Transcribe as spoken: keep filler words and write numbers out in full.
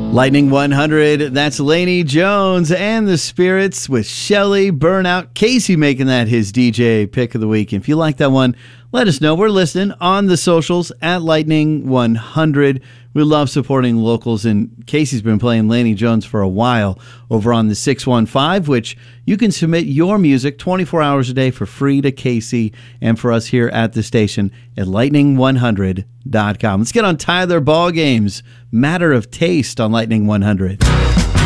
Lightning one hundred, that's Laney Jones and the Spirits with Shelly Burnout. Casey making that his D J pick of the week. If you like that one, let us know. We're listening on the socials at Lightning one hundred. We love supporting locals, and Casey's been playing Laney Jones for a while over on the six one five, which you can submit your music twenty-four hours a day for free to Casey and for us here at the station at lightning one hundred dot com. Let's get on Tyler Ball Games. Matter of Taste on Lightning one hundred.